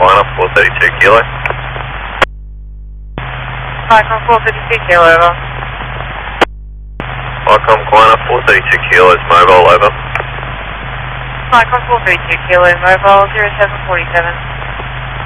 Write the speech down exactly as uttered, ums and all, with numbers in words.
Quantum, four thirty-two kilo. Falcon four thirty-two kilo, over. Falcon Quantum, four thirty-two kilo is mobile, over. Falcon four thirty-two kilo, mobile, zero seven forty-seven.